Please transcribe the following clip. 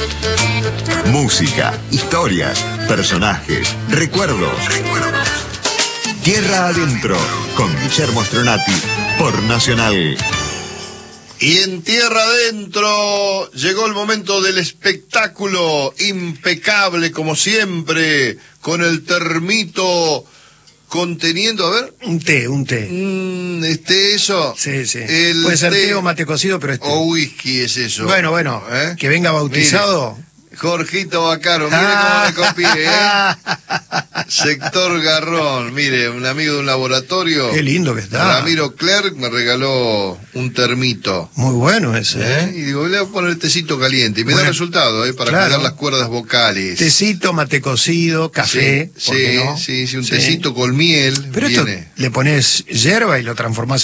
Música, historias, personajes, recuerdos. Tierra Adentro, con Guillermo Stronati, por Nacional. Y en Tierra Adentro llegó el momento del espectáculo, impecable como siempre, con el termito conteniendo, a ver. Un té. Eso. Sí. El puede ser té o mate cocido, pero es té. O whisky es eso. Bueno, que venga bautizado. Mire, Jorgito Bacaro, mire cómo le copié, Sector Garrón, mire, un amigo de un laboratorio. Qué lindo que está. Ramiro Clerc me regaló un termito. Muy bueno ese, Y digo, le voy a poner el tecito caliente. Y me da resultado, para cuidar las cuerdas vocales. Tecito, mate cocido, café. Sí, un tecito con miel. Pero viene. esto le pones hierba y lo transformás